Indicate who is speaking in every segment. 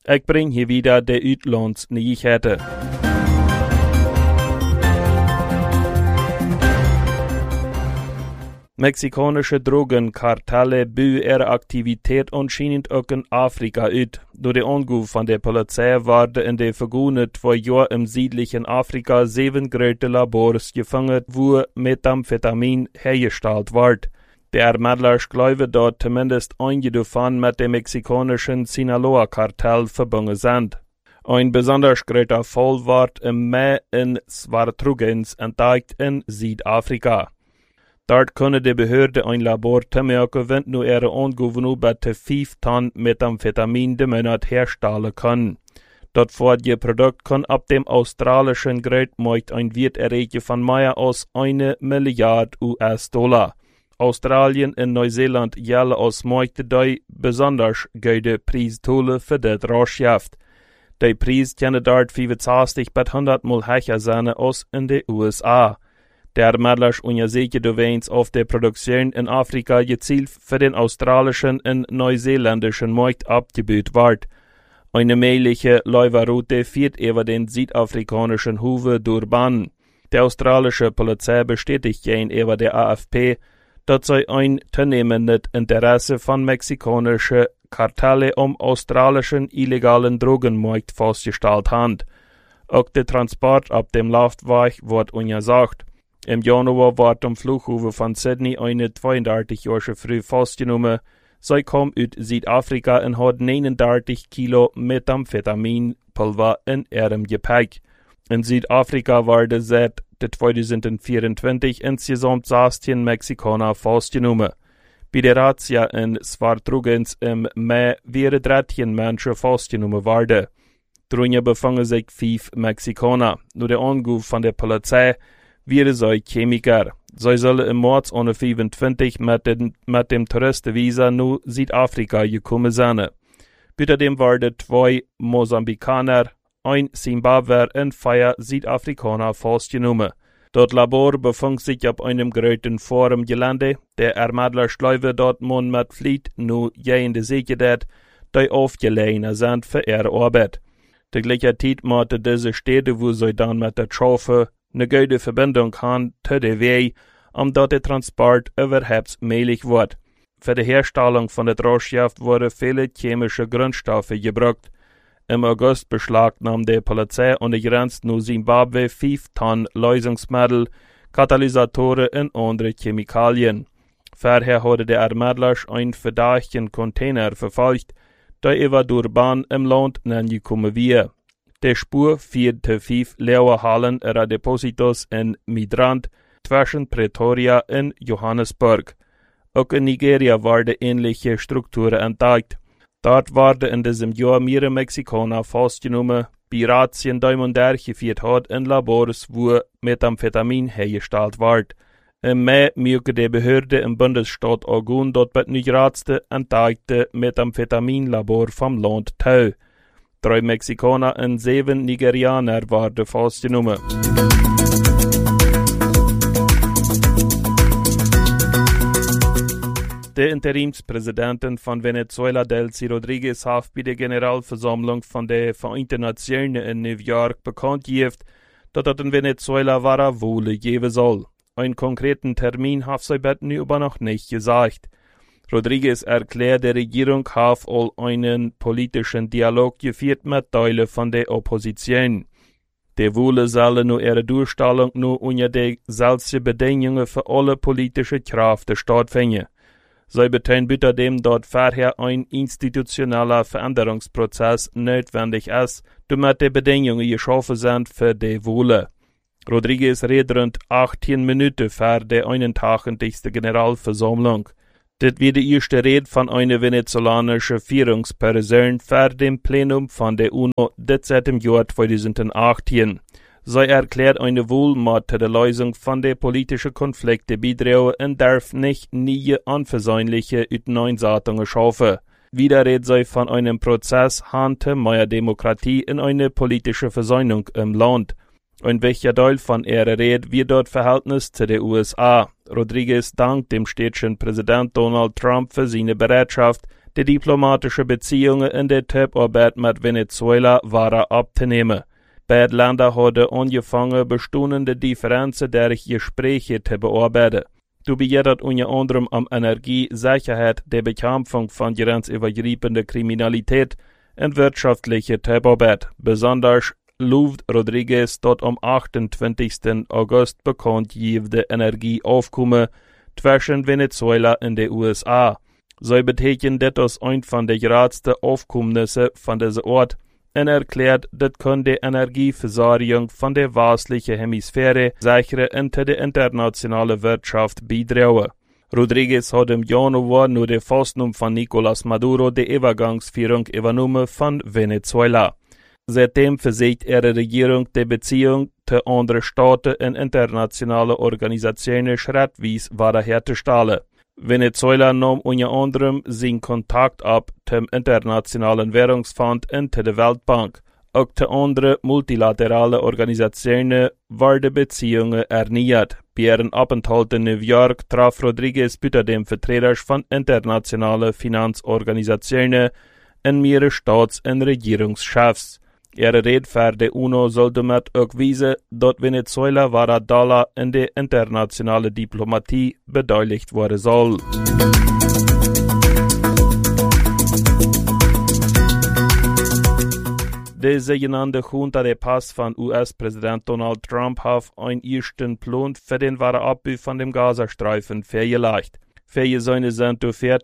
Speaker 1: Ich bring hier wieder der Uitlandsnyheiten. Mexikanische Drogenkartelle bühen ihre Aktivität anscheinend auch in Afrika uit. Door de Anruf von der Polizei werden in den vergangenen 2 Jahren im südlichen Afrika 7 große Labors gefangen, wo Methamphetamin hergestellt wird. Der Ermittler glauben, dass zumindest einige davon mit dem mexikanischen Sinaloa-Kartell verbunden sind. Ein besonders großer Fall wird im Mai in Svartrugens entdeckt in Südafrika. Dort können die Behörden ein Labor temerken, wenn nur ihre Angaben bitte 5 Tonnen Methamphetamin den Monat herstellen können. Das vorige Produkt kann ab dem australischen Geldmarkt ein Wert erreichen von mehr als 1 Milliarde US-Dollar. Australien und Neuseeland gelten als Märkte, die besonders gute Preistole für das Rohstoff. Der Preis kann dort 65 bis 100 Mal höher sein als in den USA. Der Ermittler untersucht übrigens auf der Produktion in Afrika gezielt für den australischen und neuseeländischen Markt abgebaut wird. Eine mögliche Läuferroute führt über den südafrikanischen Hofe Durban. Die australische Polizei bestätigt gegenüber der AFP, dass sie ein zunehmendes Interesse von mexikanischen Kartellen australischen illegalen Drogenmarkt festgestellt haben. Auch der Transport ab dem Luftweg wird untersucht. Im Januar wird am Flughafen von Sydney eine 32-jährige Frau festgenommen. Sie kam aus Südafrika und hat 39 Kilo Methamphetaminpulver in ihrem Gepäck. In Südafrika werden seit 2024 insgesamt 16 Mexikaner festgenommen. Bei der Razzia in Svartrugens im Mai wären 13 Menschen festgenommen worden. Darunter befinden sich 5 Mexikaner. Nur der Anruf von der Polizei wären sie Chemiker. Sie sollen im März 2025 mit dem Touristenvisa nach Südafrika gekommen sein. Bei dem waren 2 Mosambikaner, 1 Zimbabwer und 4 Südafrikaner festgenommen. Das Labor befindet sich auf einem großen Forum-Gelände. Der Ermittler glaubt, dass man mit Fleet nur jene Sicherheit, die aufgelegen sind für ihre Arbeit. Die gleiche Zeit machte diese Städte, wo sie dann mit der Schaufel eine gute Verbindung haben zu der Weg, dass der Transport überhaupt möglich wird. Für die Herstellung von der Rohstoff wurden viele chemische Grundstoffe gebraucht. Im August beschlagnahme die Polizei an der Grenze nach Zimbabwe 5 Tonnen Lösungsmittel, Katalysatoren und andere Chemikalien. Vorher hatte der Ermittler einen verdächtigen Container verfolgt, der über Durban im Land angekommen war. Die Spur führte 5 leere Hallen ihrer Depositos in Midrand zwischen Pretoria und Johannesburg. Auch in Nigeria werden ähnliche Strukturen entdeckt. Dort werden in diesem Jahr mehrere Mexikaner festgenommen, bei Razzien, die man durchgeführt hat in Labors, wo Methamphetamin hergestellt wird. Im Mai merkte die Behörde im Bundesstaat Ogun das benutzte entdeckte Methamphetaminlabor vom Land tau. 3 Mexikaner und 7 Nigerianer werden festgenommen. Der Interimspräsident von Venezuela, Delcy Rodriguez, hat bei der Generalversammlung von der Vereinten Nationen in New York bekannt gegeben, dass es in Venezuela wahre Wohle geben soll. Einen konkreten Termin hat sie nu aber noch nicht gesagt. Rodriguez erklärt, die Regierung hat all einen politischen Dialog geführt mit Teilen von der Opposition. Die Wohle soll nur ihre Durchstellung nur unter den selben Bedingungen für alle politischen Kräfte stattfinden. Sie betonen außerdem, dass vorher ein institutioneller Veränderungsprozess notwendig ist, damit die Bedingungen geschaffen sind für die Wohle. Rodriguez redet rund 18 Minuten vor der 81. Generalversammlung. Das wird die erste Rede von einer venezolanischen Führungsperson vor dem Plenum von der UNO seit dem Jahr 2018. Sie erklärt eine Wohlmat der Lösung von der politischen Konflikte beitragen und darf nicht nie unversöhnliche Auseinandersetzungen schaffen. Wieder redet sie von einem Prozess hin zu mehr Demokratie in eine politische Versöhnung im Land. Ein wichtiger Teil von ihrer Rede wird das Verhältnis zu den USA. Rodriguez dankt dem städtischen Präsident Donald Trump für seine Bereitschaft, Die diplomatische Beziehungen in der Zusammenarbeit mit Venezuela waren abzunehmen. Beide Länder hadden angefangen, bestehende Differenzen durch Gespräche zu bearbeiten. Du begehrt unter anderem am Energiesicherheit, der Bekämpfung von grenzübergreifender Kriminalität und wirtschaftliche Zusammenarbeit. Besonders luft Rodriguez dort am 28. August bekannt gegeben Energieaufkommen zwischen Venezuela und den USA. So betekent das ein von der größten Aufkommnisse von diesem Ort und erklärt, das kann die Energieversorgung von der westlichen Hemisphäre sichern und die internationale Wirtschaft beitragen. Rodriguez hat im Januar nur die Festnahme von Nicolás Maduro die Übergangsführung übernommen von Venezuela. Seitdem versiegt ihre Regierung die Beziehung zu anderen Staaten und internationalen Organisationen schrittweise wiederherzustellen. Venezuela nahm unter anderem seinen Kontakt ab zum Internationalen Währungsfonds und der Weltbank. Auch zu anderen multilateralen Organisationen werden Beziehungen erneuert. Bei ihrem Aufenthalt in New York traf Rodriguez bei dem Vertreter von internationalen Finanzorganisationen und mehrere Staats- und Regierungschefs. Ihre Rede für die UNO soll damit auch weisen, dass Venezuela wahrer Dollar in der internationalen Diplomatie beteiligt worden soll. Die sogenannte Junta de Paz von US-Präsident Donald Trump hat einen ersten Plan für den Wiederaufbau von dem Gazastreifen vorgelegt. Vorgesehen sind dafür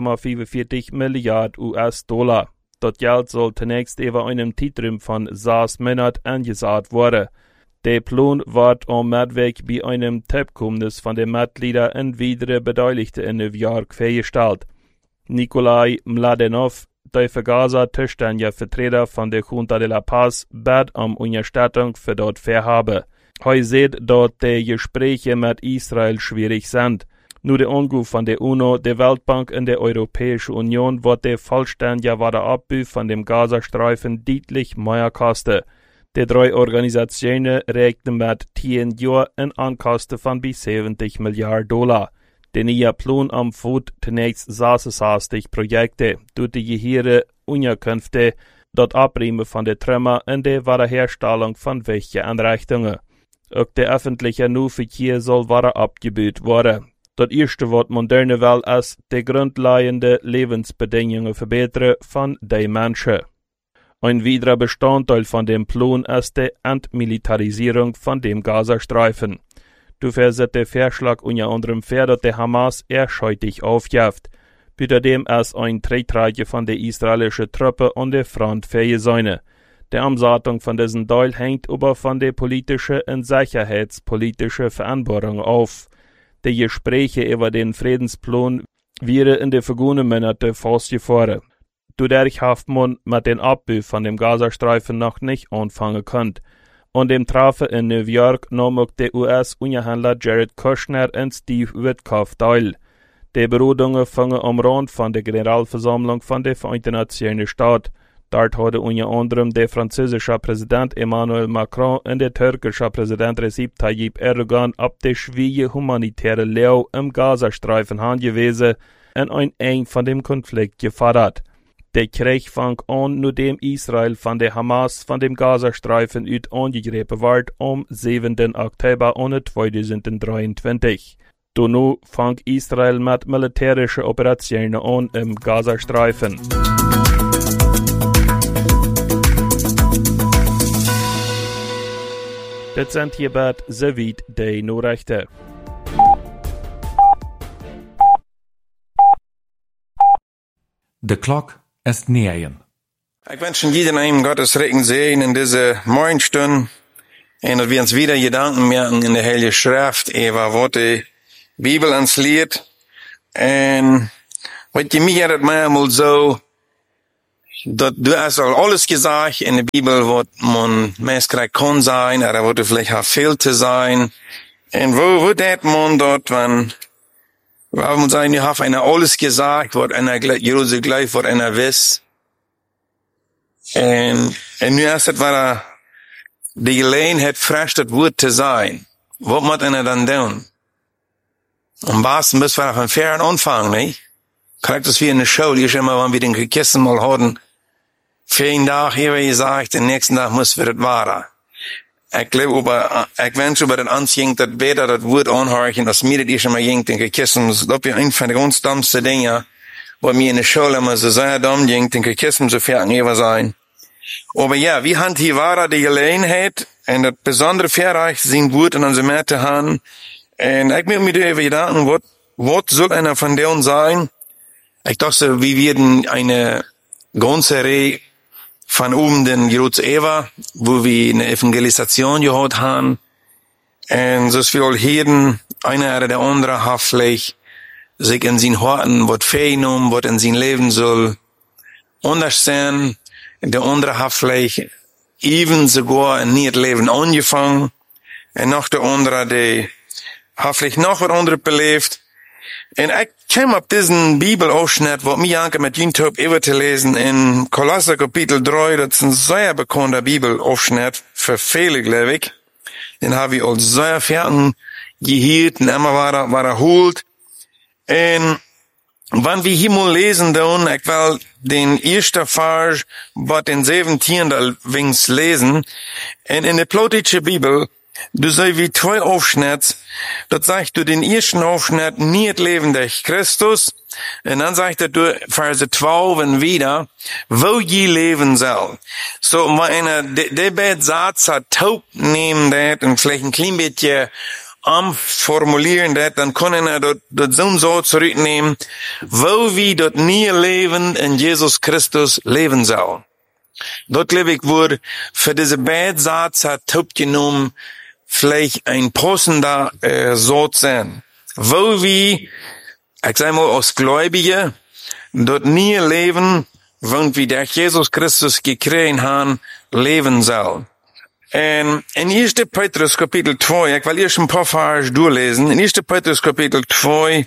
Speaker 1: 2,45 Milliarden US-Dollar. Das Geld soll zunächst über einen Zeitraum von 6 Monaten angesagt werden. Der Plan wird am Mittwoch bei einem Zusammenkommen von den Mitgliedern und weiteren Beteiligten in New York vorgestellt. Nikolai Mladenov, der für Gaza zuständige Vertreter von der Junta de la Paz, bat um Unterstützung für das Vorhaben. Er sieht, dass die Gespräche mit Israel schwierig sind. Nur der Anruf von der UNO, der Weltbank und der Europäischen Union wird der vollständige Wiederaufbau von dem Gazastreifen deutlich mehr kosten. Die 3 Organisationen rechnen mit 10 Jahren einen Ankosten von bis 70 Milliarden Dollar. Der neue Plan umfasst zunächst 66 Projekte, durch die Gehirne Unterkünfte, das Abräumen von den Trümmern und die Wiederherstellung von wichtigen Einrichtungen. Auch der öffentliche Nahverkehr soll wieder abgebaut werden. Das erste, was moderne will, ist die grundlegenden Lebensbedingungen verbessern von den Menschen. Ein weiterer Bestandteil von dem Plan ist die Entmilitarisierung von dem Gazastreifen. Dafür sieht der Vorschlag unter anderem vor, dass die Hamas ehrscheutig aufgibt. Bei dem ist ein Tretreiche von der israelischen Truppe an der Front vorgesehen. Die Umsetzung von diesem Teil hängt aber von der politischen und sicherheitspolitischen Verantwortung auf. Die Gespräche über den Friedensplan wären in den vergangenen Monaten fortgefahren. Dadurch hat man mit dem Abbau von dem Gazastreifen noch nicht anfangen können. An dem Treffen in New York nahm auch der US-Unterhändler Jared Kushner und Steve Witkoff teil. Die Beratungen fangen am Rand von der Generalversammlung von den Vereinten Nationen statt. Dort hatte unter anderem der französische Präsident Emmanuel Macron und der türkische Präsident Recep Tayyip Erdogan auf die schwierige humanitäre Lage im Gazastreifen hingewiesen und ein Ende von dem Konflikt gefordert. Der Krieg fang an, nachdem Israel von der Hamas von dem Gazastreifen aus angegriffen wird, am 7. Oktober 2023. Danach fang Israel mit militärischen Operationen an im Gazastreifen. Das sind hierbei soweit die Nachrichten.
Speaker 2: The clock ist nähern.
Speaker 3: Ich wünsche jedem einen Gottes Regen sehen in dieser Morgenstunde und dass wir uns wieder Gedanken merken in der Heilige Schrift über was die Bibel uns lehrt. Und was die mir das manchmal so, dass du hast alles gesagt in der Bibel, was man meistens kann sein, oder was vielleicht auch viel zu sein. Und wo das man dort, wenn man sagen, ich habe einer alles gesagt, was einer Jerusalem gleich, was einer weiß. Und nu ist es wieder die Gelegenheit, frisch das Wort zu sein. Was muss einer dann tun? Am besten müssen wir von fairen Anfang, nicht? Kriegt es wie in der Schule, ich immer, wenn wir den Kissen mal hatten, für einen Tag hier gesagt, den nächsten Tag muss wir das wahren. Ich glaube, ich wünsche über den Anziehung, dass beter das Wort anhören, als mir das ich immer ging, den Kissen, das ist, glaube ich, ein von den ganz dummsten Dingen, wo mir in der Schule immer so sehr dumm ging, den Kissen so fertig immer sein. Aber ja, wir haben hier wahrer die Gelegenheit, und das besondere Verreich sind Wort in unsere Märkte haben. Und ich will mir darüber gedanken, was soll einer von denen sein? Ich dachte, wir werden eine ganze Reihe von oben den Jerusalem Eva, wo wir eine Evangelisation gehört haben. Und so viel Hirten, einer oder der andere hoffentlich, sich in sein Horten, was fehlen, was in sein Leben soll, unterstehen. Der andere hoffentlich even sogar ein neues Leben angefangen. Und noch der andere, der hoffentlich noch was anderes belebt. Und ich kam auf diesen Bibelausschnitt, wo mir Janke mit YouTube über zu lesen, in Kolosser Kapitel 3, das ist ein sehr bekannter Bibelausschnitt, für viele, glaube ich. Den habe ich als sehr fertig gehielt und immer war erholt. Und wenn wir hier mal lesen, dann, ich will den ersten Vers, was den 17. da wings lesen, und in der Plottische Bibel, du sei wie 2 Aufschnitt, dort sagt du den ersten Aufschnitt, nicht leben durch Christus, und dann sagt er du, Verse 12 und wieder, wo je leben soll. So, wenn einer, der Bettsatz hat taub nehmen, dat, und vielleicht ein klein bisschen formulieren, dat, dann können er dort so zurücknehmen, wo wir dort nie leben in Jesus Christus leben soll. Dort, glaube ich, wurde für diese Bettsatz hat taub genommen, vielleicht ein passender Satz sein. Wo wir, ich sag mal, als Gläubige dort nie leben, wenn wir durch Jesus Christus gekriegt haben, leben soll. In 1. Petrus Kapitel 2, ich will erst ein paar Vers durchlesen, in 1. Petrus Kapitel 2,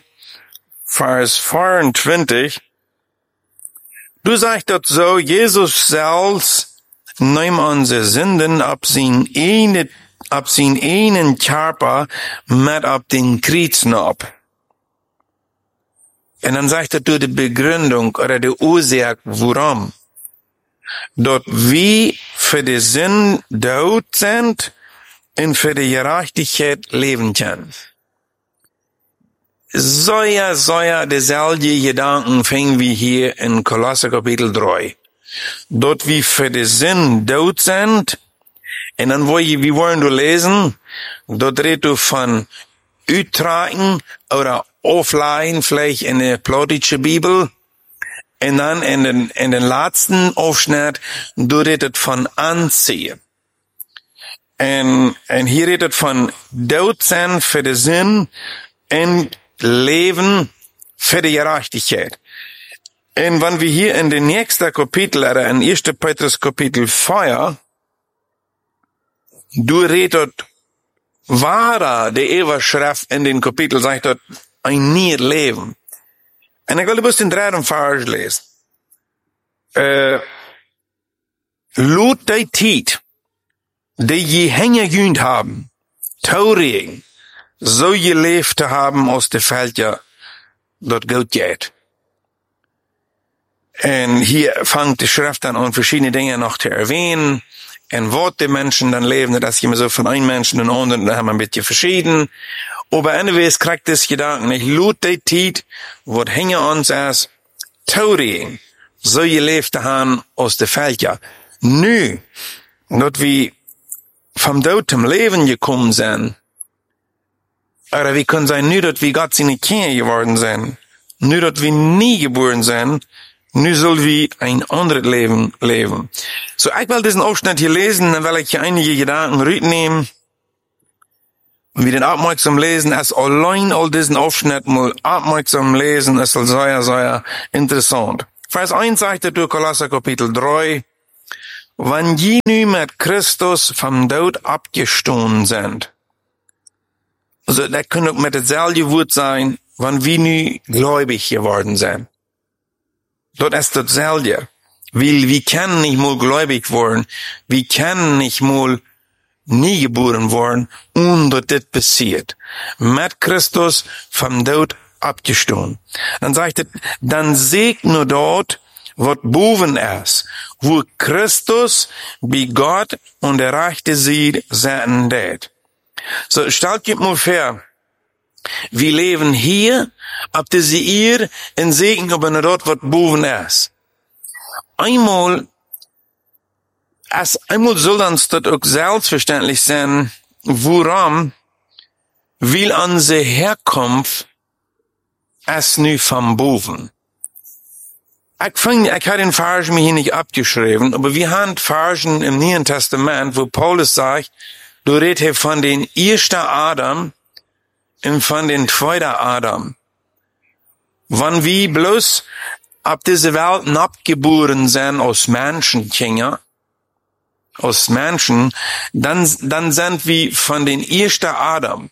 Speaker 3: Vers 24, du sagst dort so, Jesus selbst nahm unsere Sünden ab sein einen Körper mit ab den Kreuz ab. Und dann sagt er die Begründung oder die Ursache, warum. Dort wie für die Sinn tot sind und für die Gerechtigkeit leben können. So ja, dieselbe Gedanken finden wir hier in Kolosser Kapitel 3. Dort wie für die Sinn tot sind, und dann wir wollen du lesen, dort redest du von Uttragen oder Aufleihen, vielleicht in der Plottische Bibel. Und dann in den letzten Aufschnitt, du redest von Anziehen. Und hier redet von tot sein für den Sinn und Leben für die Gerechtigkeit. Und wenn wir hier in den nächsten Kapitel, oder in 1. Petrus Kapitel 4, du redest wahrer, die Eva-Schrift in den Kapitel sagt dort, ein neues Leben. Und ich will bloß den 3. Vers lesen. Lot die Zeit, die je hingegünt haben, taurigen, so gelebt haben aus der Welt ja dort Gott geht. Und hier fängt die Schrift an verschiedene Dinge noch zu erwähnen. Und wo die Menschen dann leben, das ist immer so von einem Menschen und anderen, da haben wir ein bisschen verschieden. Aber anyways kriegt das Gedanken, ich lud die Zeit, wo hinter uns ist, taurigen, so gelebt haben aus der Welt ja. Nü, dort wie vom Tod zum Leben gekommen sind, oder wie können sein, nur dort wie Gott seine Kinder geworden sind, nur dort wie nie geboren sind, nur soll wie ein anderes Leben leben. So, ich will diesen Aufschnitt hier lesen, dann will ich hier einige Gedanken rücknehmen, und wir den aufmerksam lesen, es allein all diesen Aufschnitt mal aufmerksam lesen, es soll sehr, sehr interessant. Vers 1 sagt er durch Kolosser Kapitel 3, wenn je nu mit Christus vom Tod abgestoßen sind. Also, das könnte auch mit derselbe Wort sein, wenn wir nu gläubig geworden sind. Dort ist dasselbe. Weil wir können nicht mal gläubig worden, wir können nicht mal nie geboren worden, und dort das passiert. Mit Christus vom Tod abgestohlen. Dann sagt er, dann segne dort, wat boven ist, wo Christus bei Gott und der rechte Seite sein det. So, stellt euch mal vor, wir leben hier, ab diese ihr in Segen, aber nur dort, wat boven ist. Einmal soll uns das auch selbstverständlich sein, woran will unsere Herkunft es nu von boven. Ich habe den Vers mir hier nicht abgeschrieben, aber wir haben Versen im Neuen Testament, wo Paulus sagt, du redest von den ersten Adam und von den zweiten Adam. Wenn wir bloß ab dieser Welt abgeboren sind aus Menschenkindern, aus Menschen, dann sind wir von den ersten Adam.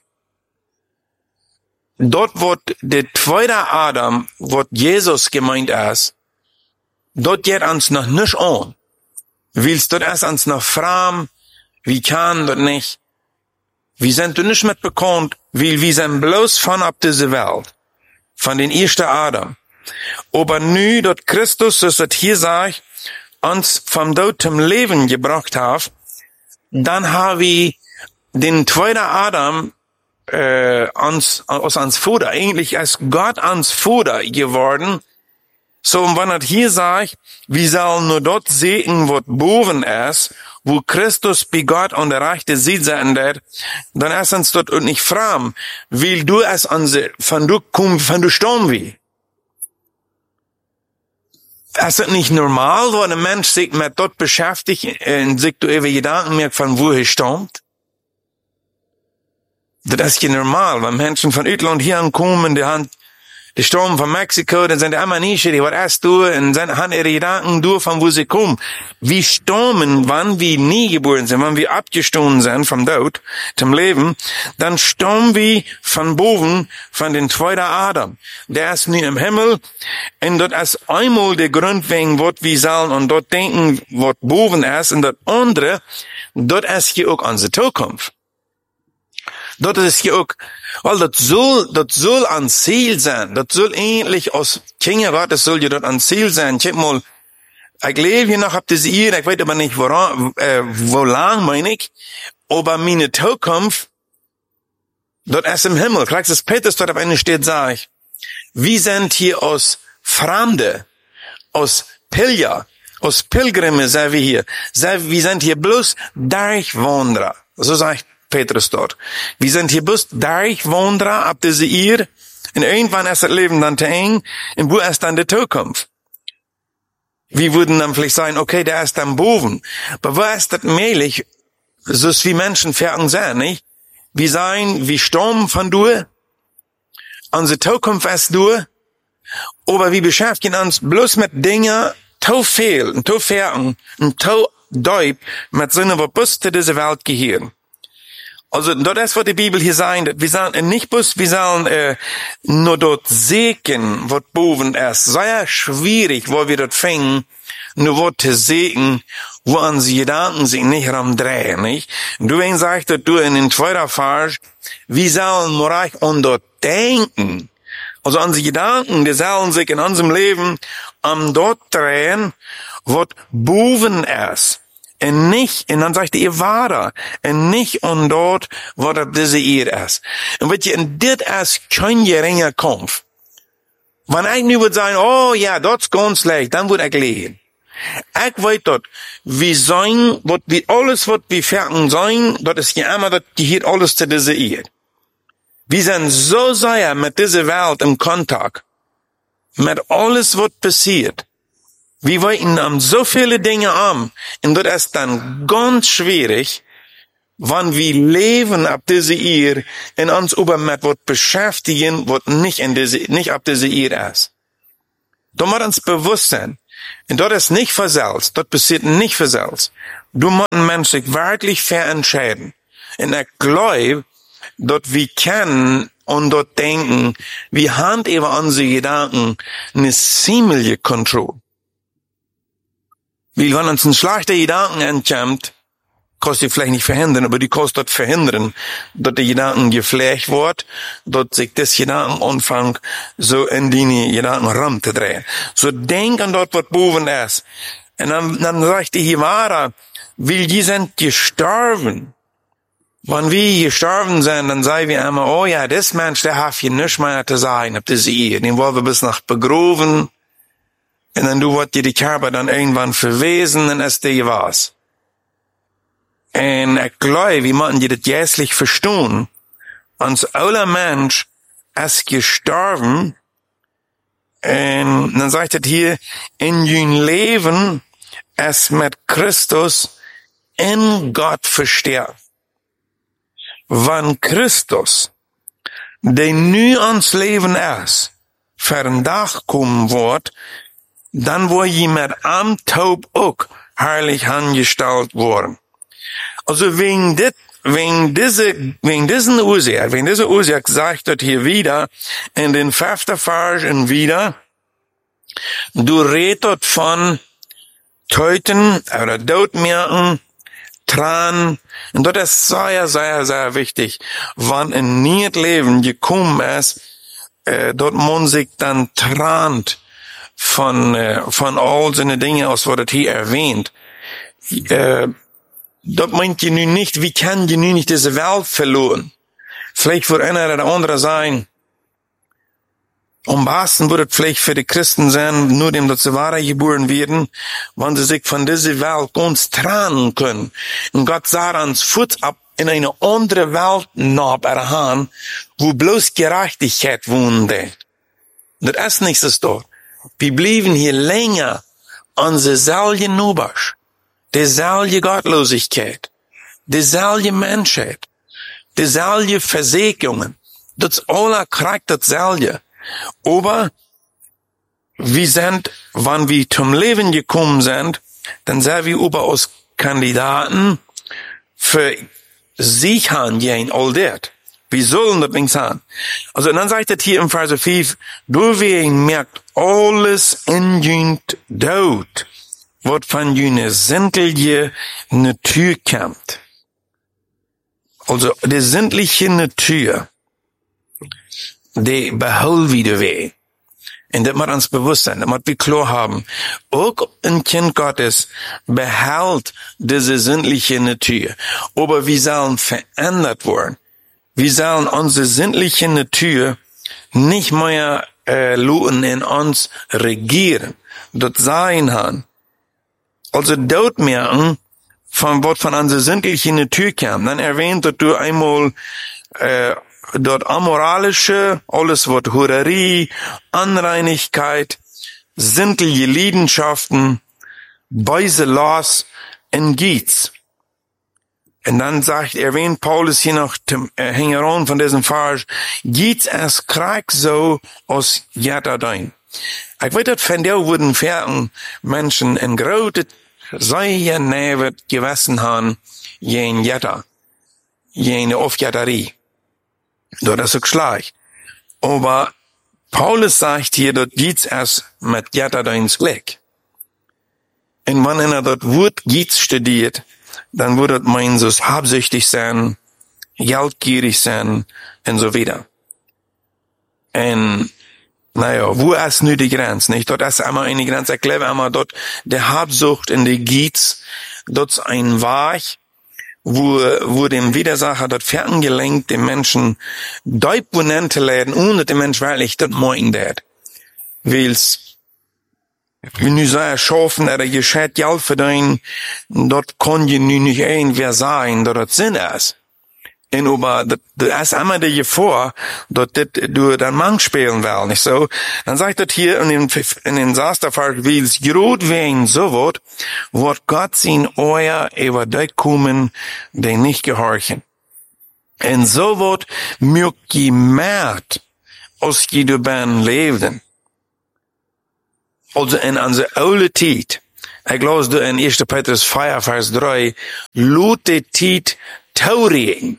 Speaker 3: Dort wird der zweite Adam, wird Jesus gemeint ist, dort geht uns noch nicht an. Willst dort erst uns noch fragen, wie kann dort nicht? Wir sind dort nicht mitbekommen, weil wir sind bloß von ab dieser Welt, von den ersten Adam. Aber nu, dort Christus, so das hier sagt, uns vom Tod zum Leben gebracht hat, dann haben wir den zweiten Adam aus ans Vater, eigentlich als Gott ans Vater geworden. So, und wenn er hier sagt, wir sollen nur dort sehen, was boven ist, wo Christus bei Gott und der rechte Seite sein wird, dann ist uns dort und nicht fragen, will du es von du stammen wie? Ist es nicht normal, wenn ein Mensch sich mit dort beschäftigt und sich über Gedanken merkt, von wo er stammt? Das ist ja normal, wenn Menschen von Utland hier ankommen, die stammen von Mexiko, dann sind die immer nicht, was hast du, und haben ihre Gedanken durch, von wo sie kommen. Wir stammen, wann wir nie geboren sind, wenn wir abgestoßen sind vom Tod zum Leben, dann stammen wir von boven, von den zweiten Adam. Der ist nie im Himmel, und dort ist einmal der Grund, wegen was wir sollen, und dort denken, was boven ist, und dort andere, dort ist hier auch unsere Zukunft. Dort ist hier auch, weil das soll ein Ziel sein. Das soll ähnlich aus Kinderrat, das soll ja dort ein Ziel sein. Ich lebe hier noch, hab das hier, ich weiß aber nicht, wo lang meine ich, aber meine Zukunft, dort ist im Himmel. Gleich das Petrus dort auf einer steht, sag ich, wir sind hier aus Fremde, aus Pilger, aus Pilgrimme, sagen wir hier. Wir sind hier bloß Durchwanderer. So sagt Petrus dort. Wir sind hier bloß Durchwanderer ab diese Ehe. Und irgendwann ist das Leben dann zu eng. Und wo ist dann die Zukunft? Wir würden dann vielleicht sagen, okay, der ist dann boven. Aber wo ist das möglich? So ist wie Menschen fertig sein, nicht? Wir stammen von du. Unsere Zukunft ist du. Aber wir beschäftigen uns bloß mit Dingen, zu viel, und zu fertig, und zu deut, mit Sinne, wo bis zu dieser Welt gehören. Also, das ist, was die Bibel hier sagt. Wir sollen nicht bloß, wir sollen nur dort sehen, was boven ist. Sehr schwierig, wo wir dort fängen, nur was zu sehen, wo unsere Gedanken sich nicht rumdrehen, nicht? Und du sagst, dass du in den zweiten Vers, wir sollen nur reich und dort denken. Also unsere Gedanken, die sollen sich in unserem Leben dort drehen, was boven ist. Und nicht, und dann sagt ihr wahrer, und nicht und dort, wo das diese ihr ist. Und wenn ihr in dit ist, kein geringer Kampf. Wenn ich nu würde sagen, oh ja, das ist ganz schlecht, dann würde ich leben. Ich weiß dort, wir sein, alles, was wir fertig sein, das ist ja immer, das gehört alles zu dieser ihr. Wir sind so sehr mit dieser Welt im Kontakt, mit alles, was passiert. Wir weiten so viele Dinge an, und das ist dann ganz schwierig, wenn wir leben ab dieser Ehe und uns über mit was beschäftigen, was nicht ab dieser Ehe ist. Da muss uns bewusst sein, und das ist nicht verselzt, das passiert nicht verselzt. Du musst ein Mensch sich wirklich verentscheiden. Und ich glaube, dass wir kennen und dort denken, wir haben über unsere Gedanken eine ziemliche Kontrolle. Weil wenn uns ein schlechter Gedanken entkommt, kannst du vielleicht nicht verhindern, aber du kannst dort verhindern, dass die Gedanken gepflegt wird, dass sich das Gedanken anfängt, so in die Gedanken rumzudrehen. So denk an dort, was boven ist. Und dann sagt die Himara, weil die sind gestorben. Wenn wir gestorben sind, dann sagen wir immer, oh ja, das Mensch, der hat hier nichts mehr zu sagen, ob das ihr. Den wollen wir bis nach begraben. Und dann wird dir die Körper dann irgendwann verwesen, und ist dir was. Und ich glaube, wir müssen das jährlich verstehen. Uns aller Mensch ist gestorben. Und dann sagt er hier, in dein Leben ist mit Christus in Gott verstärkt. Wenn Christus, der nu ans Leben ist, für ein Tag kommen wird, dann wird jemand am Taub auch herrlich angestellt worden. Also wegen dieser Ursache sagt er hier wieder, in den 5. Vers und wieder, du redest von Töten oder Todmerken, Tran, und das ist sehr, sehr, sehr wichtig. Wenn ein neues Leben gekommen ist, dort man sich dann trant von all seine Dinge aus, was hier erwähnt. Dort meint ihr nun nicht, wie kann ihr nun nicht diese Welt verloren? Vielleicht wird einer oder andere sein, am besten würde es vielleicht für die Christen sein, nur dem, dass sie wahre geboren werden, wenn sie sich von dieser Welt ganz trennen können. Und Gott sah uns Fuß ab in eine andere Welt nach erhaben, wo bloß Gerechtigkeit wohnte. Das ist nichts dort. Wir blieben hier länger an derselbe Nubasch, derselbe Gottlosigkeit, derselbe Menschheit, derselbe Versägungen. Das alle kriegt dasselbe. Aber wir sind, wenn wir zum Leben gekommen sind, dann sind wir über als Kandidaten für sich haben gehen, all das. Wir sollen das nicht haben. Also dann sagt er hier im Vers 5, du wen merkt alles in jünt Tod, was von jüne sinnliche Natur kommt. Also die sinnliche Natur, die behält wieder weh. Und das muss uns bewusst sein, das muss wir klar haben. Auch ein Kind Gottes behält diese sinnliche Natur. Aber wir sollen verändert werden. Wir sollen unsere sinnliche Natur nicht mehr lassen in uns regieren. Das sein haben. Also dort merken, von was von unserer sinnlichen Natur kam. Dann erwähnt, dass du einmal dort amoralische, alles was Hurerie, Anreinigkeit, sinnliche Leidenschaften, Beiselas und Giez. Und dann erwähnt Paulus hier noch, Hängeron von diesem Vers, Giez es krieg so aus Jatadein. Ich weiß, dass von der wurden fertigen Menschen in große, sehr nahe gewessen haben, jen Jata, jene Aufjatterie. Dort ist es gleich. Aber Paulus sagt hier, dort geht's erst mit Jatadeins Glück. Und wenn einer dort Wort Giez studiert, dann würde man so habsüchtig sein, geldgierig sein, und so weiter. Und, naja, wo ist nur die Grenze, nicht? Dort ist einmal eine Grenze, ich glaube einmal dort, der Habsucht und die Giez, dort ist ein Weg, wo dem Widersacher dort ferngelenkt, dem Menschen Deubonente läden, ohne dem Mensch wirklich das meint hat. Weil's, wenn du so schaffen, oder gescheit Geld verdienen, dort kann je nu nicht irgendwer sein, dort das Sinn ist. Und aber, das ist einmal die Gefahr, dass du dann Mann spielen willst, nicht so? Dann sagt das hier in den Sasterfall, wie es gerot werden so wird Gott sein Euer über die kommen, die nicht gehorchen. Und so wird mir gemerkt, als die du ben lebten. Also in unserer alte Zeit, ich glaube, du in 1. Petrus 4, Vers 3, lud die Zeit taurigen,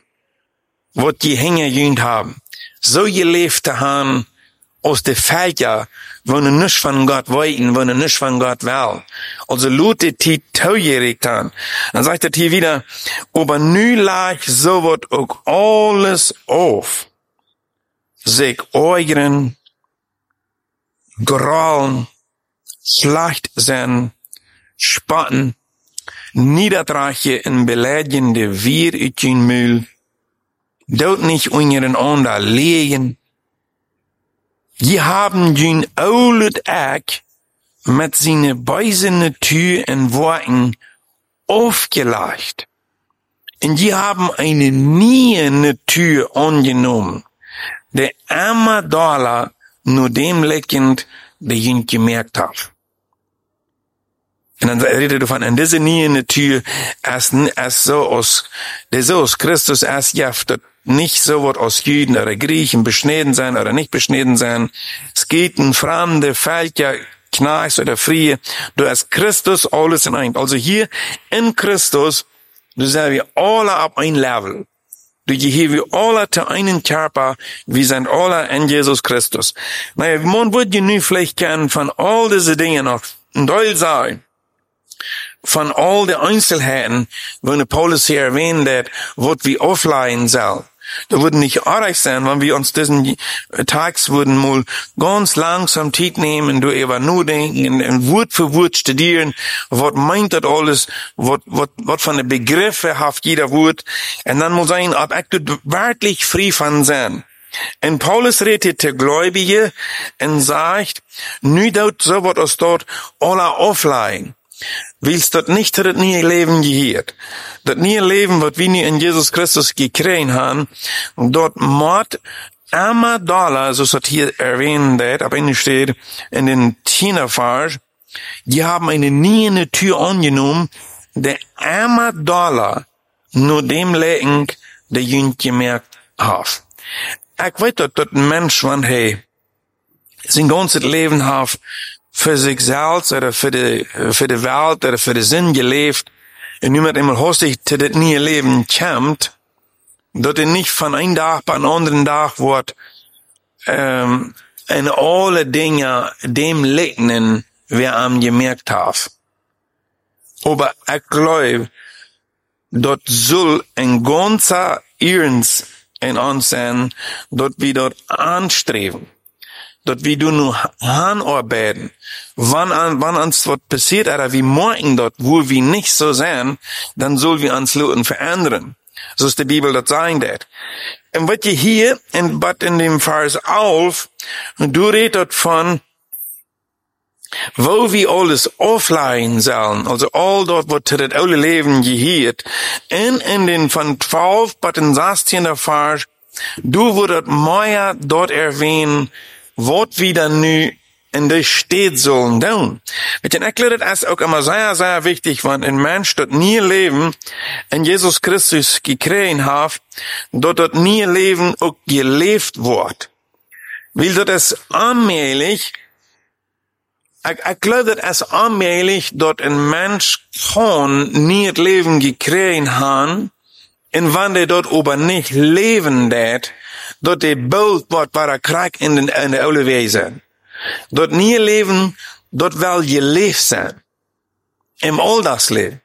Speaker 3: was die Hänge jünd haben. So gelebt haben, aus der Felder, wo ne nicht von Gott wollten, wo ne nicht von Gott will. Also Leute, die taugerig haben. Dann sagt er hier wieder, aber nu lag so wird auch alles auf. Sich äugern, grollen, schlecht sein, spatten, niedertrache und beleidigende Wir uit hun Mühl, dort nicht untereinander legen. Die haben hun oulet Eck mit seine böse Natur und Worten aufgelegt. Und die haben eine neue Natur angenommen, der immer Dollar nur dem leckend, der ihn gemerkt hat. Und dann redet er von, in diese neue Natur, als so aus Christus, als jaftet, nicht so wird aus Juden oder Griechen beschnitten sein oder nicht beschnitten sein. Es geht ein Fremde, Völker, Knechts oder Frie. Du hast Christus alles in einem. Also hier in Christus, du sind wir alle auf ein Level. Du hier wir alle zu einem Körper, wir sind alle in Jesus Christus. Naja, man würde nu vielleicht kennen von all diese Dinge noch ein Teil sein. Von all den Einzelheiten, wo Paulus hier erwähnt hat, was wir aufleihen soll. Da würden nicht arg sein, wenn wir uns diesen Tags würden mal ganz langsam Zeit nehmen, du über nur denken und Wort für Wort studieren, was meint das alles, was von den Begriffen hat jeder Wort, und dann muss sein, ob ich dort wirklich frei von sein. Und Paulus redet der Gläubige und sagt, nu dort so was aus dort alle aufleihen. Willst dort nicht das neue Leben gehört. Das neue Leben, was wir in Jesus Christus gekriegt haben, dort macht immer Dollar, so ist hier erwähnt, aber Ende steht in den 10. Vers, die haben eine neue Natur angenommen, der immer Dollar nur dem legen, der ihn gemerkt hat. Ich weiß, dass ein Mensch, wenn hey, sein ganzes Leben hat, für sich selbst oder für die Welt oder für den Sinn gelebt und nun mit einmal hostig zu das neue Leben kommt, dass er nicht von einem Tag bei einem anderen Tag wird in alle Dinge dem legnen, wer am gemerkt hat. Aber ich glaube, dort soll ein ganzer Ernst in uns sein, dort wir dort anstreben. Dort wie du nur anarbeiten, wann uns was passiert, oder wie morgen dort, wo wir nicht so sein, dann soll wir uns Leuten verändern. So ist die Bibel dort sagen, dat. Und was ihr hier, in dem Vers 11, du redest von, wo wir alles aufleihen sollen, also all dort, was zu das alte Leben gehört, und in den von 12, bis in 16. Vers, du würdest mehr dort erwähnen, was wieder nu in der Stadt sollen tun. Ich erkläre das auch immer sehr, sehr wichtig, wenn ein Mensch dort nie Leben in Jesus Christus gekriegt hat, dort nie Leben auch gelebt wird. Weil das allmählich, ich glaube, das allmählich dort ein Mensch kann nie Leben gekriegt haben, und wenn der dort aber nicht leben dat, dort der Bild wird bei der Krieg in der Olle Wesen. Dort nie leben, dort will gelebt sein. Im Alltagsleben.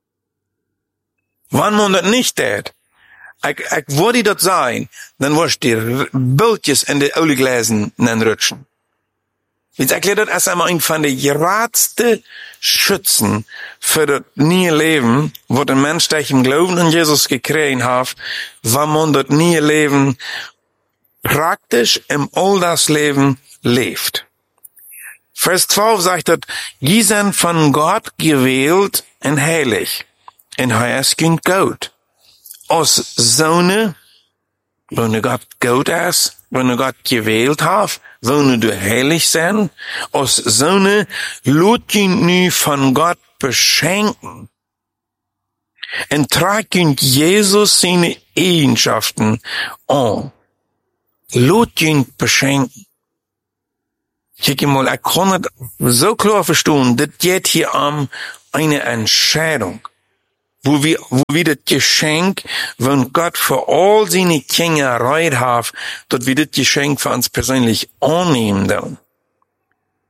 Speaker 3: Wenn man das nicht tät, ich würde dort sein, dann wirst du Bildjes in der Olle Gläsen rutschen. Ich erkläre das als einmal ein von der geradsten Schützen für das neue Leben, wo der Mensch durch im Glauben an Jesus gekriegt hat, wenn man das neue Leben praktisch im Alltagsleben lebt. Vers 12 sagt das, die sind von Gott gewählt und heilig, und er ist Gott. Aus Sonne, wenn Gott Gott ist, wenn Gott gewählt hat, wollen du heilig sein, aus Sonne lut ihn nu von Gott beschenken. Und trag ihn Jesus seine Eigenschaften an. Lut ihn beschenken. Kijk mal, ich kann das so klar verstehen, das geht hier um eine Entscheidung. Wo wir das Geschenk, wenn Gott für all seine Kinder Reut hat, dass wir das Geschenk für uns persönlich annehmen dann.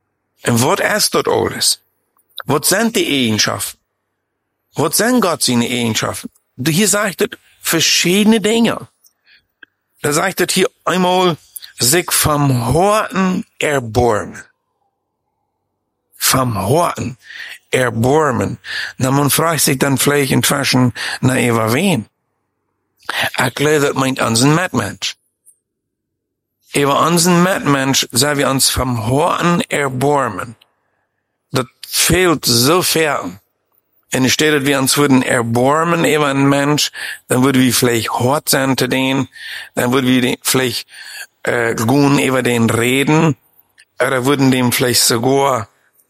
Speaker 3: Und was ist dort alles? Was sind die Eigenschaften? Was sind Gott seine Eigenschaften? Hier sagt es verschiedene Dinge. Da sagt es hier einmal, sich vom Horten erbarmen. Vom Horten erbarmen. Na, man fragt sich dann vielleicht inzwischen, na, über wen? Ich glaube, das meint unseren Mitmensch. Über unseren Mitmensch sollen wir uns vom Horten erbarmen. Das fehlt so fern. Und statt dass wir uns würden erbarmen über einen Mensch, dann würden wir vielleicht hart sein zu denen, dann würden wir vielleicht gut über den reden, oder würden dem vielleicht sogar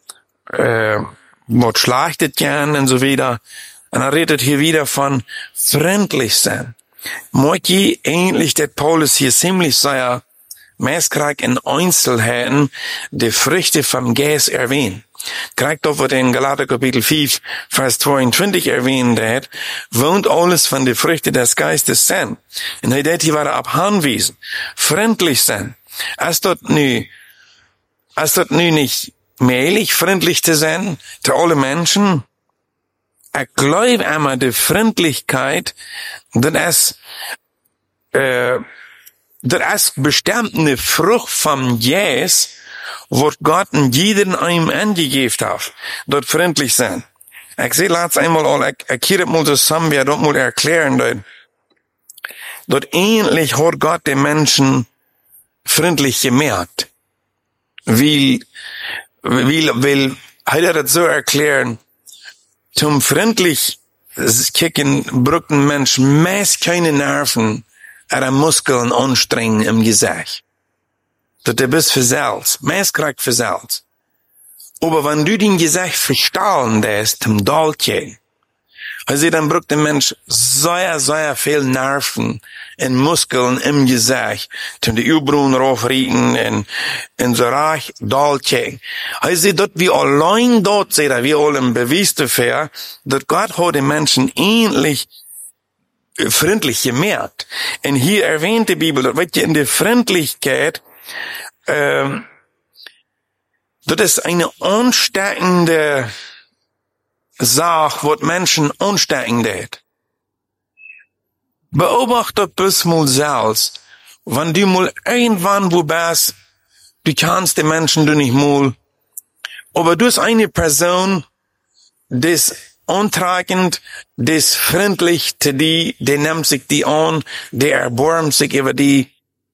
Speaker 3: was schlachtet gern und so weiter. Und er redet hier wieder von freundlich sein. Moiki ähnlich der Paulus hier ziemlich sehr meistens in Einzelheiten die Früchte vom Geist erwähnt. Kriegt auf, was in Galater Kapitel 5, Vers 22 erwähnt hat, wohnt alles von den Früchten des Geistes sein. Und er hat hier weiter abhanwiesen. Freundlich sein. Als dort nu nicht mählich freundlich zu sein, zu alle Menschen, ich glaube einmal die Freundlichkeit, das ist bestimmte Frucht vom Jes, was Gott in jedem einem angegeben hat, dort freundlich sein. Ich sehe laatst einmal, ich hier mal zusammen, wir dort mal erklären, dort ähnlich hat Gott den Menschen freundlich gemacht. Will hat er das so erklären, zum freundlich kicken, braucht ein Mensch meist keine Nerven, er Muskeln anstrengen im Gesicht. Dat er bist versalzt, meist kriegt versalzt. Aber wenn du den Gesicht verstahlen lässt, zum Dalchen, also dann braucht der Mensch sehr, sehr viel Nerven und Muskeln im Gesicht, zum die Übrungen raufriegen und so reich Dalchen. Also dort wie allein dort seht er, wie alle im Beweis dafür, dass Gott hat den Menschen ähnlich freundlich gemerkt. Und hier erwähnt die Bibel, dass wird in der Freundlichkeit das ist eine ansteckende Sache, was Menschen ansteckend hat. Beobachte bis mal selbst, wenn du mal irgendwann wo bist, du kannst die Menschen du nicht mal, aber du bist eine Person, die ist antragend, die ist freundlich zu dir, die nimmt sich die an, die erbarmt sich über die.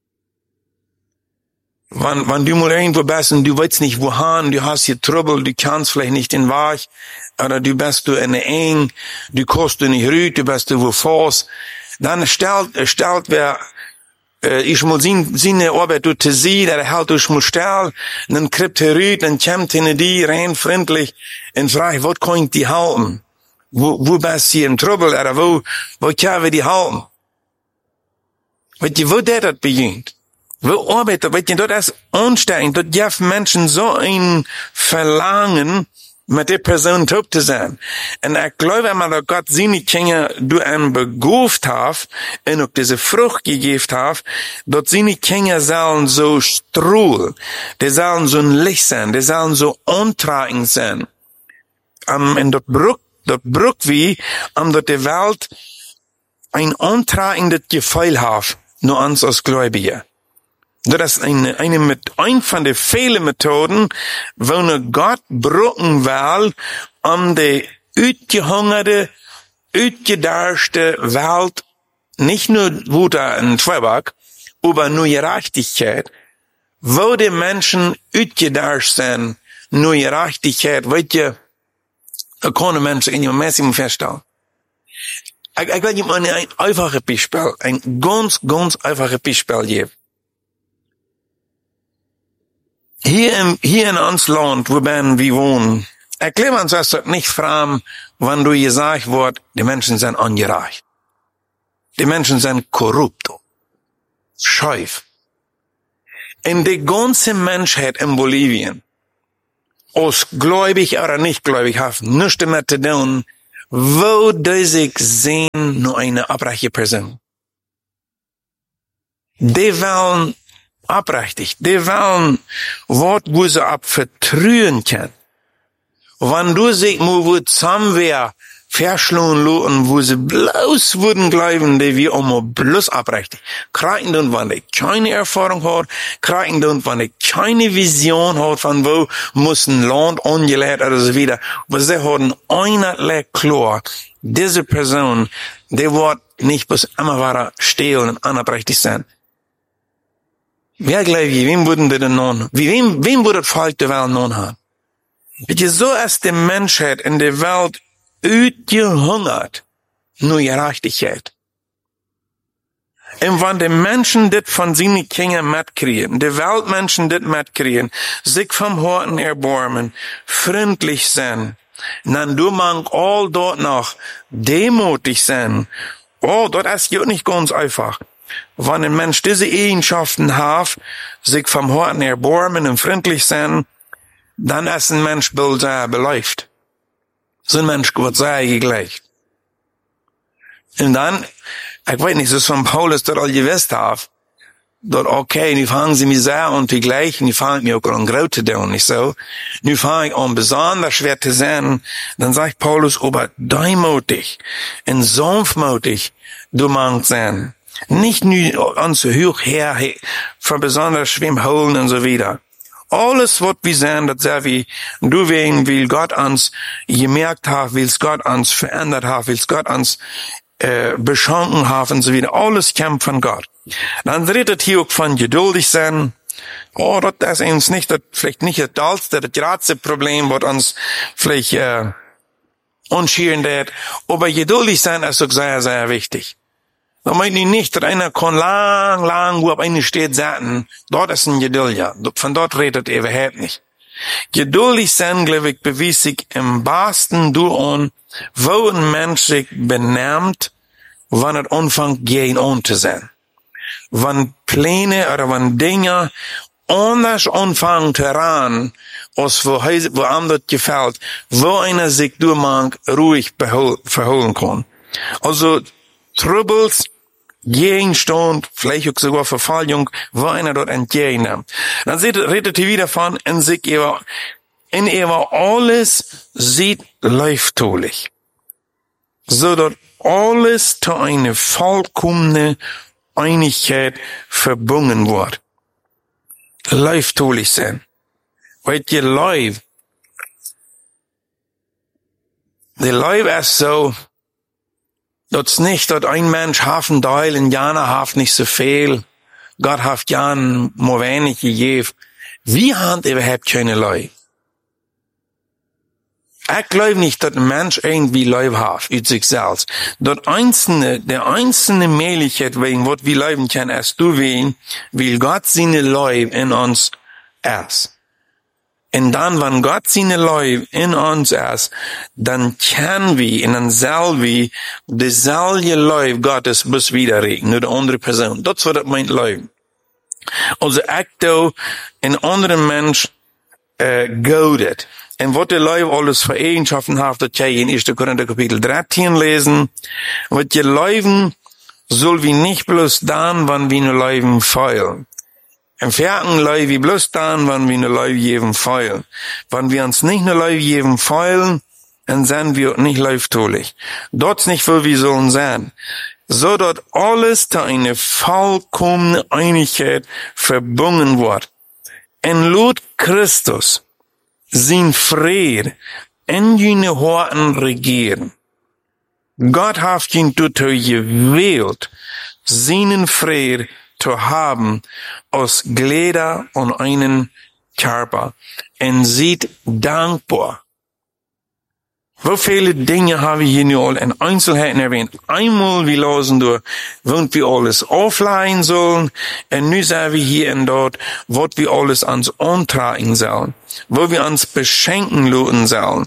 Speaker 3: Wenn du mal irgendwo bist und du weißt nicht wohin, du hast hier Trouble, du kannst vielleicht nicht in Weg, oder du bist du in eng, du kannst du nicht rüt, du bist du wo fast, dann stellt wer, ich mal seine Arbeit du zu sehen, der hält dich mal still, dann kriegt er rüt, dann kommt er die rein freundlich und fragt, was kann ich die halten? Wo bist du hier in Trouble, oder wo können wir die halten? Weißt du, wo der das beginnt? Wo arbeitet, weißt du, das ist ansteckend, dort gibt Menschen so ein Verlangen, mit der Person top zu sein. Und ich glaube immer, dass Gott seine Kinder durch einen begabt hat, und auch diese Frucht gegeben hat, dass seine Kinder sollen so strahlen, die sollen so ein Licht sein, die sollen so antragend sein. Und dort braucht wie, dort die Welt ein antragendes Gefühl hat, nur uns als Gläubige. Das ist eine von den vielen Methoden, wo Gott brauchen will, die uitgehungerte, uitgedarschte Welt, nicht nur Wuta und Zweiback, aber nur Gerechtigkeit, wo die Menschen uitgedarscht sind, nur Gerechtigkeit, weißt du, keine Menschen in ihrem Messi feststellen. Ich will dir mal ein einfaches Beispiel, ein ganz, ganz einfaches Beispiel geben. Hier in uns Land, wo wir wohnen, erklären uns das nicht fremd, wenn du gesagt wird, die Menschen sind ungerecht. Die Menschen sind korrupt, scheuf. Und die ganze Menschheit in Bolivien, aus gläubig oder nicht gläubig, hat nichts damit zu tun, wo die sich sehen, nur eine abreiche Person. Die wollen abrechtig. Die wollen Wort, wo sie ab vertrühen können. Wenn du sich mal wo zusammen verschlungen loten, wo sie bloß würden glauben, die wir immer bloß abrechtig. Kriegen dann, wenn die keine Erfahrung hat, kriegen dann, wenn die keine Vision hat, von wo muss ein Land angelegt oder so wieder. Aber sie haben einerlei klar, diese Person, die wird nicht bis immer weiter stehlen und unabrechtig sein. Wer glaubt ihr, wem würden die denn nun, wem würde das Volk der Welt nun haben? Weet je, so als die Menschheit in der Welt uitgehungert, nur Gerechtigkeit. Und wenn die Menschen das von seinen Kindern mitkriegen, die Weltmenschen das mitkriegen, sich vom Herzen erbarmen, freundlich sein, dann du mag all dort noch demutig sein. Oh, das ist ja nicht ganz einfach. Wenn ein Mensch diese Eigenschaften hat, sich vom Herzen erbarmen und freundlich sein, dann ist ein Mensch beläuft. So ein Mensch wird sehr gegleicht. Und dann, ich weiß nicht, so ist von Paulus dort all gewusst hat, dort okay, nu fangen sie mich sehr an zu gleichen, nu fangen mich auch an groß zu tun, nicht so. Nu fange ich an besonders schwer zu sein, dann sagt Paulus, aber demutig und sanftmutig du magst sein. Nicht nur an so hoch her, für besonders Schwimmholen und so wieder. Alles, was wir sehen, das sehr wie du wegen, will Gott uns gemerkt haben, will Gott uns verändert haben, will Gott uns beschenken haben und so wieder. Alles kommt von Gott. Dann redet hier auch von geduldig sein. Oh, das ist uns nicht, das vielleicht nicht das dollste, das größte Problem, was uns vielleicht unschieren wird. Aber geduldig sein ist auch sehr, sehr wichtig. Da meine ich nicht, dass einer kann lang, wo auf eine steht, sagen, dort ist ein Geduld, ja. Von dort redet er überhaupt nicht. Geduldig sein, glaube ich, bewies sich im besten an, wo ein Mensch sich benimmt, wann er anfängt, gegen on zu sein. Wann Pläne oder wann Dinge anders anfangen zu ran, als wo einem das gefällt, wo einer sich durch mag, ruhig verholen kann. Also, Troubles, Gegenstand, vielleicht auch sogar Verfallung, wo einer dort entgegennimmt. Dann redet er wieder von, in sich alles sieht läuftolig. So dass alles zu eine vollkommene Einigkeit verbunden wird. Läuftolig sein. Weil die Läuf ist so, das nicht, dass ein Mensch haft Teil und Jana haft nicht so viel. Gott haft Jan nur wenig gegeben. Wie hat überhaupt keine Leute? Ich glaube nicht, dass ein Mensch irgendwie Leute hat, aus sich selbst. Der einzelne Möglichkeit, wegen was wir leben können, ist du wen, will Gott seine Leute in uns erst. Und dann, wenn Gott seine Leute in uns ist, dann können wir, und dann soll wir dieselbe Leute Gottes bis wieder regen, nur die andere Person. Das wird mein Leute. Also, ich da, ein anderer Mensch, godet. Und was die Leute alles für Eigenschaften haben, das kann ich in 1. Korinther Kapitel 13 lesen. Was die Leute soll wir nicht bloß dann, wenn wir nur Leute feilen. Im vierten Leute wie bloß dann, wenn wir nur Leute geben feilen. Wenn wir uns nicht nur Leute geben feilen, dann sind wir nicht läuftolig. Dort nicht, wo wir sollen sein. So dort alles zu einer vollkommenen Einigkeit verbunden wird. In Lut Christus sein Friede in jene Horten regieren. Gott hat ihn dazu gewählt, seinen Friede zu haben aus Glieder und einen Körper und sieht dankbar. Wo viele Dinge haben wir hier nur in Einzelheiten erwähnt. Einmal wir losen durch, wo wir alles aufleihen sollen, und nu sagen wir hier und dort, was wir alles ans antragen sollen, wo wir uns beschenken lassen sollen.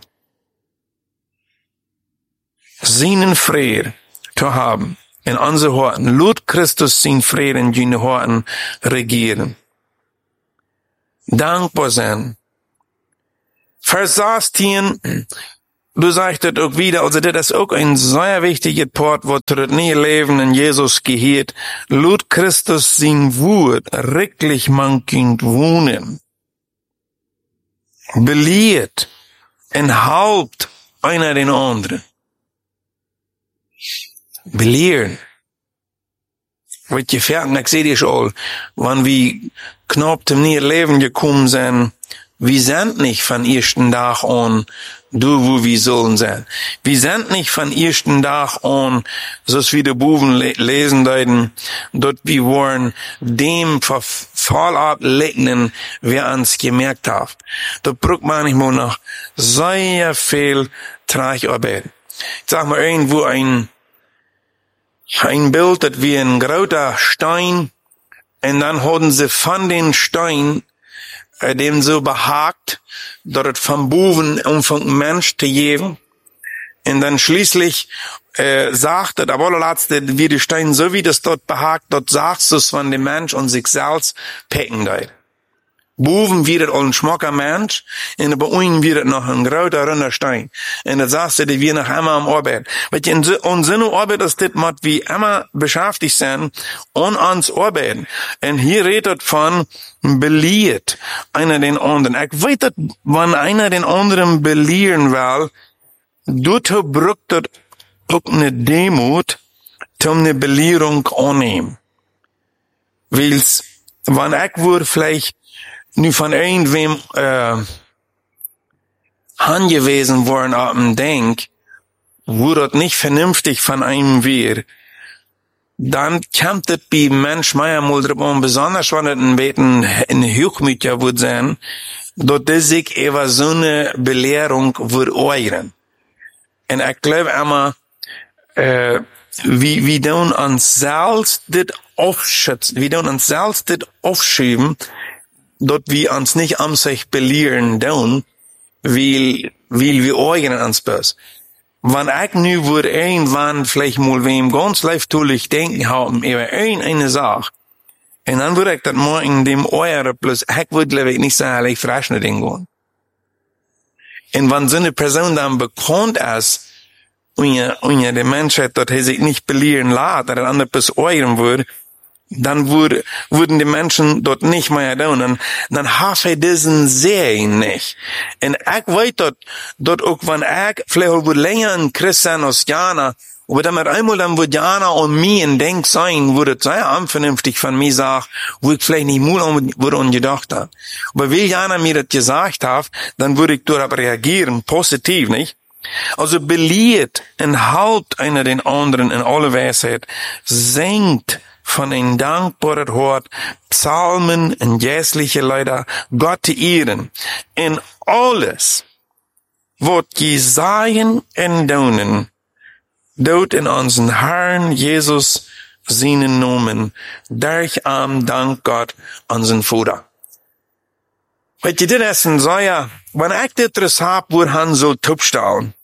Speaker 3: Seinen Frieden zu haben in unsere Horten. Lut Christus sein Frieden in jene Horten regieren. Dankbar sein. Vers 16, du sagst das auch wieder, also das ist auch ein sehr wichtiges Part, wo das neue Leben in Jesus gehört. Lut Christus sein Wort wirklich man kind wohnen. Belehrt und halbt einer den anderen. Belehren. Wat je verden, ik zei dir al, wann wir knapp zum neuen Leben gekommen sind, wir sind nicht von ersten Tag an, wo wir sollen sein. Wir sind nicht von ersten Tag an, so wie die Buben lesen deuten, dort wir wollen dem Fall legnen, wer uns gemerkt hat. Da braucht manchmal noch sehr viel Tragarbeit. Ich sag mal irgendwo ein Bild, das wie ein großer Stein, und dann haben sie von den Stein, dem so behagt, dort vom Buben um vom Mensch zu geben, und dann schließlich sagt er, aber allerletzte, wie die Stein, so wie das dort behagt, dort sagst du es von dem Mensch und sich selbst pecken geht. Boven wird ein schmacker Mensch, und bei ihnen wird noch ein großer runder Stein. Und dann sagst du, die wir noch einmal am Arbeit. Weil in so Arbeit ist das, wie immer beschäftigt sind, und ans Arbeiten. Und hier redet von belehrt einer den anderen. Ich weiß, dass, wenn einer den anderen belehren will, dort braucht das auch eine Demut, um eine Belehrung annehmen. Weil's, wenn ich wohl vielleicht nu von irgendwem angewiesen worden auf dem Denk, wo das nicht vernünftig von einem wäre, dann kommt das bei Mensch manchmal drauf an, besonders wenn das ein bisschen in Hochmut ja wird sein, dass das sich über so eine Belehrung wird äußern. Und ich glaube immer, wir tun uns selbst das aufschützen, wir tun uns selbst das aufschieben, dort wir uns nicht am sich belehren tun, weil wir äußern uns böse. Wenn ich nu würde irgendwann vielleicht mal wem ganz leiftulich denken haben über eine Sache, und dann würde ich das morgen dem äußern, plus ich würde glaube ich nicht sagen, ich frage nicht gehen. Und wenn so eine Person dann bekannt ist, und der Menschheit, dass er sich nicht belehren lässt, dass er andere bis äußern würde, dann würden die Menschen dort nicht mehr tun. Dann habe ich diesen Sehen nicht. Und ich weiß dort auch, wenn ich vielleicht wohl länger ein Christ sein als Jana, aber dann einmal dann wird Jana und mir ein Denk sein, würde es sehr unvernünftig von mir sagen, wo ich vielleicht nicht mal gedacht habe. Aber weil Jana mir das gesagt hat, dann würde ich darauf reagieren, positiv, nicht? Also belehrt und halbt einer den anderen in alle Weisheit, singt von ein dankbarer Hort, Psalmen und jässliche Lieder, Gott zu ehren. In alles, was je sagen und tun, dort in unseren Herrn Jesus seinen Namen, durch am Dank Gott unseren Vater. Weet je, dit is een zaja, wanneer ik dit res heb, wordt han zo topstaan.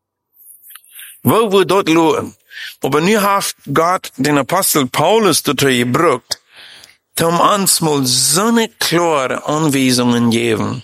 Speaker 3: Wo wordt dat lopen? Aber nu heeft Gott den Apostel Paulus dazu gebraucht, um uns mal so eine klare Anweisungen geben,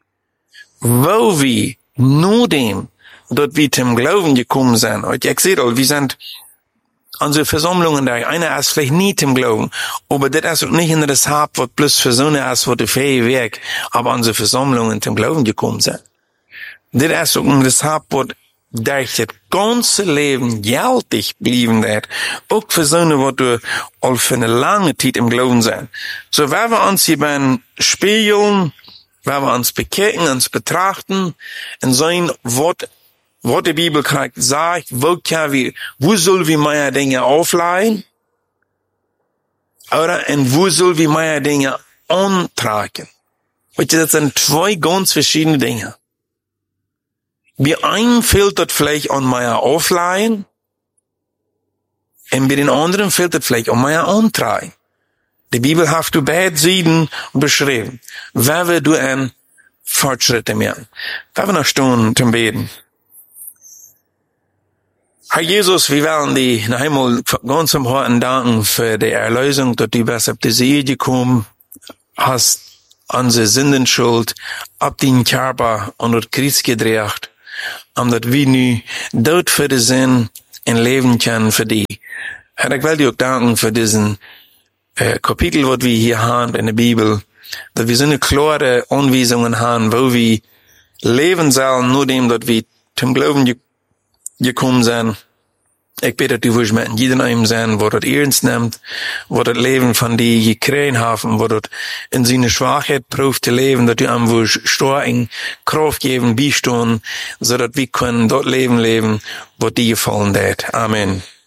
Speaker 3: wo wir nur dem, dort wir zum Glauben gekommen sind. Und ich sehe all, wir sind unsere Versammlungen da, einer ist vielleicht nicht im Glauben, aber das ist nicht in das Haupt, was bloß für so eine ist, wo der fähige Weg, aber unsere Versammlungen zum Glauben gekommen sind. Das ist auch das Haupt, was durch das ganze Leben gültig blieben wird, auch für so eine, was du all für eine lange Zeit im Glauben sind. So, wenn wir uns hier beim Spiegeln, wenn wir uns bekehren, uns betrachten, und sehen, was die Bibel sagt, wo soll wir meine Dinge aufleihen? Oder, und wo soll wir meine Dinge antragen? Und das sind zwei ganz verschiedene Dinge. Bei einem fehlt das vielleicht an meiner Aufleihen, und bei den anderen fehlt das vielleicht an meiner Antragen. Die Bibel hat du beide Seiten beschrieben. Wer wir du ein Fortschritte mehr? Wer wir noch Stunden zum Beten? Herr Jesus, wir wollen dir noch einmal ganz am Herzen danken für die Erlösung, dass du bist auf diese Erde gekommen hast, unsere Sündenschuld ab den Körper und das Kreuz gedreht omdat we nu dood voor de zin en leven kunnen voor die. En ik wil je ook danken voor diesen kapitel, wat we hier haben in de Bibel, dat we zo'n klare aanwijzingen haben, wo we leven zullen, nur dem, dat we zum Glauben gekommen zijn. Ik bid dat u voor met jeden einem zijn, wat het ernst neemt, wat het leven van die gekregen hebben, wat het in zijn Schwachheit proeft te leven, dat u hem voor starken Kraft geven, bijstaan, zodat we kunnen dat leven, wat die gefallen deed. Amen.